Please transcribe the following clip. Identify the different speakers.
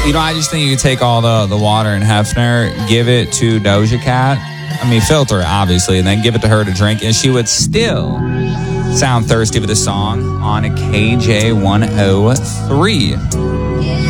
Speaker 1: I just think you could take all the water in Hefner, give it to Doja Cat. I mean, filter it, obviously, and then give it to her to drink, and she would still sound thirsty with a song on a KJ 103.